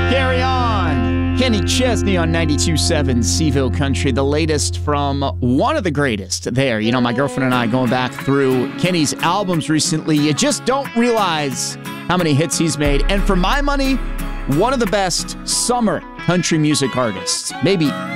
Carry on. Kenny Chesney on 92.7 Seaville Country, the latest from one of the greatest there. You know, my girlfriend and I going back through Kenny's albums recently. You just don't realize how many hits he's made. And for my money, one of the best summer country music artists. Maybe